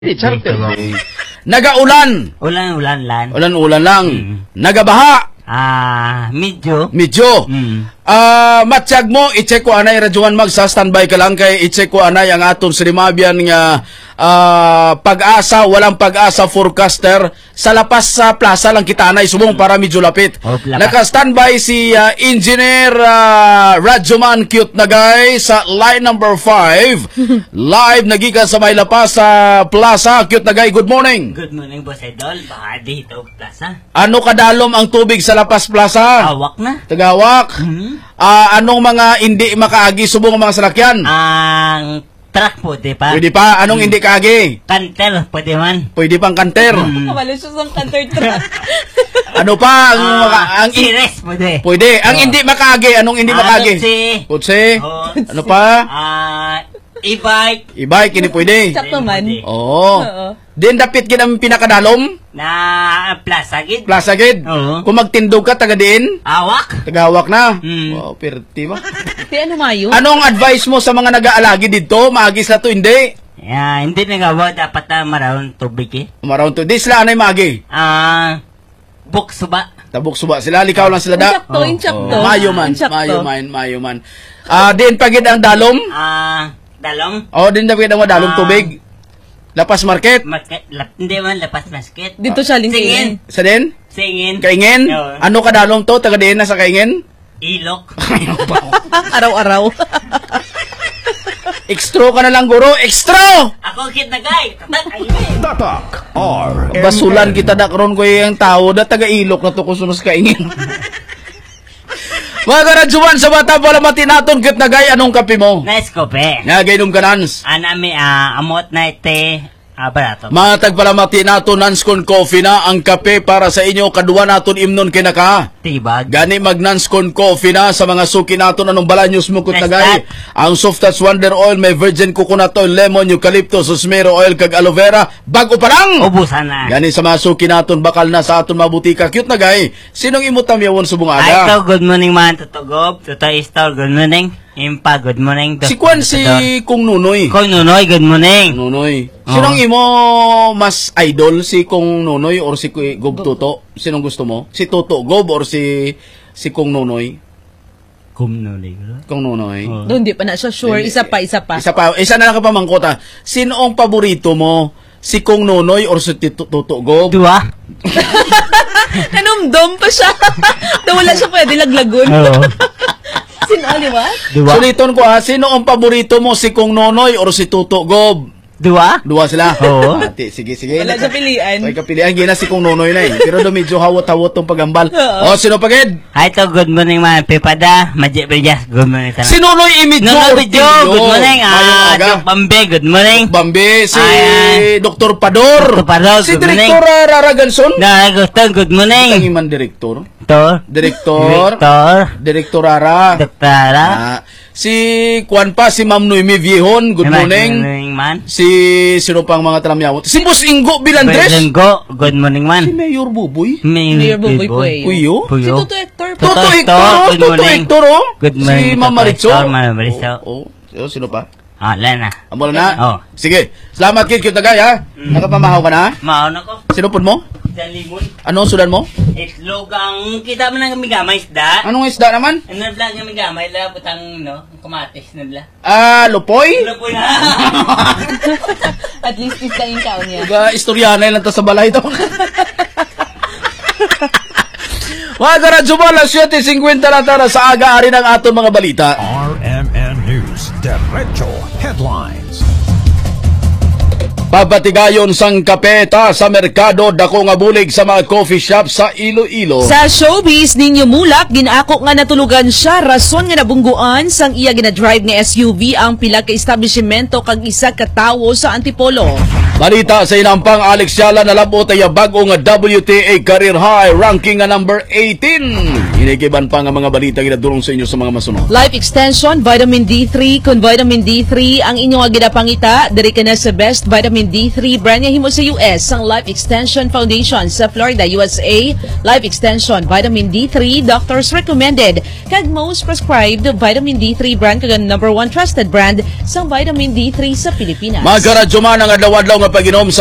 Charter day. Nagaulan. Ulan-ulan lang. Ulan-ulan lang. Nagabaha. Medyo. Medyo. Matsyag mo, i-check ko anay, radyoan mag, sa standby ka lang kay i-check ko anay ang aton sinimabian nga pag-asa, walang pag-asa forecaster. Sa lapas sa plaza lang kita anay, subong para medyo lapit. Naka-standby si Engineer Radyoman Cute na guy sa line number 5. Live, nagikan sa may lapas sa plaza. Cute na guy, good morning. Good morning, Boss Idol. Baka dito, plaza. Ano kadalom ang tubig sa Lapas Plaza? Awak na. Tagawak. Anong mga hindi makaagi subong mga salakyan? Ang truck po, di pa? Pwede pa. Anong hindi kaagi? Kanter, pwede man. Pwede pang kanter. Malusos ang kanter truck. Ano pa? Ang Sires, pwede. Pwede. Ang hindi makaagi. Anong hindi makaagi? Kutsi. Ano pa? E-bike. E-bike, hindi pwede. Sakto man. Oo. Din dapit ginang pinakadalom? Na plaza gid. Plaza gid. Kung magtindog ka, taga din? Awak. Tagawak na. Wow, perti ba? Di ano mayo? Anong advice mo sa mga nag-aalagi dito? Maagis na to, hindi? Hindi nagawa. Dapat na maroon tubig eh. Maroon to. Di sila anay maagi? Buksuba. Tabuk suba sila, likaw lang sila da. Insakto. Mayo man. Din pagid ang dalom? Dalong? Din pagid ang dalom tubig. Lapas Market? Hindi man, Lapas Market. Dito siya Singin. Sa din? Singin. Kaingin? Ano ka dalom to? Taga din na sa Kaingin? Ilok. Araw-araw. Extra ka na lang, guro. Extra! Ako kit na guy. Tatak R. Basulan kita na karon ko yung tao na taga Ilok na to kung sunos Kaingin. Mga karadjuan sa bata pala matinaton kit na gay, anong kape mo? Nice kope. Nga gay nung kanans. Anami amot na ite barato. Mga tagpala matinaton Nanskon Coffee na ang kape para sa inyo kaduwa naton imnon kinaka. Tibag. Gani mag Nanskon Coffee na sa mga suki naton anong balanyos mo kut tagay. Ang Soft Touch Wonder Oil may virgin coconut oil, lemon, eucalyptus, rosemary oil kag aloe vera, bago pa lang. Ubusan na. Gani sa mga suki naton bakal na sa aton mabutika. Cute na gay. Sinong imutam yawon subong aga? Ay to, good morning man tutugob. Tuto Istor, good morning. Impa, good morning. Si Kwan si Kung Nunoy. Kung Nunoy, good morning. Nunoy. Sinong imo mas idol? Si Kung Nunoy or si Gob Toto? Sinong gusto mo? Si Toto Gob or si Kung Nunoy? Kung Nunoy. Kung Nunoy. Doon di pa na siya sure. Isa pa. Isa na lang ka pamangkota. Sino ang paborito mo? Si Kung Nunoy or si Toto Gob? Dua. Nanumdom pa siya. Wala siya pwede laglagon. Sino, di ba? Suliton ko sino ang paborito mo? Si Kung Nonoy or si Toto Gob? Dua? Dua sila? Oo. Sige. Wala siya pilian. Ay, kapilian. Gina si Kung Nonoy na eh. Pero do medyo hawot-hawot tong pagambal. Sino pagid? Hi to, good morning man. Pepada, Majik Berjas, good morning sana. Si Nonoy Imidjo. Nonoy Imidjo, good morning. Dok Bambe, good morning. Bambe, si Dr. Pador. Dr. Pador, si good morning. Direktor Raraganson. Naraganson, good morning. Tangiman Direktor. Direktor Rara. Doktora. Si Kwan pa, si Ma'am Noemi Viehon, good morning. Good morning man. Si sino pang mga talamyawot? Si Boss Ingo Bilandres. Ingo, good morning man. Si Mayor Buboy. Mayor Buboy Puyo. Si Toto Hector. Toto Hector, oh. Good morning. Si Ma'am Maricho. Oh. Sino pa? Wala na. Amo na? Sige. Salamat kid, cute na guy, ha? Nakapamahaw ka na? Mahaw na ko. Sino po mo? Limon. Ano sudan mo? Itlog ang kita mo ng migamay isda. Anong isda naman? Ano lang yung migamay la butang kamatis na la. Lupoy? Lupoy na. At least isa yung kaon niya. Istoryana lang to sa balay to. Mga karadyo mo, alas 7:50 na tara sa aga-ari ng aton mga balita. RMN News, Derecho Headlines. Pabatigayon sang kapeta sa merkado dako nga bulig sa mga coffee shop sa Iloilo. Sa showbiz ninyo mulak ginako nga natulugan siya rason nga nabungguan sang iya gina-drive nga SUV ang pila ka establishmento kag isa ka tawo sa Antipolo. Balita sa inampang Alex Yala na labot ay bago nga WTA Career High ranking nga number 18. Inigiban pa nga mga balita ginadulong sa inyo sa mga masunod. Life Extension, Vitamin D3. Kung Vitamin D3 ang inyong ginapangita, diri ka na sa best Vitamin D3 brand niya himo sa US, ang Life Extension Foundation sa Florida, USA. Life Extension, Vitamin D3, doctors recommended. Kag most prescribed Vitamin D3 brand kag #1 trusted brand sa Vitamin D3 sa Pilipinas. Mga karadyo man ang adlaw-adlaw nga pag-inom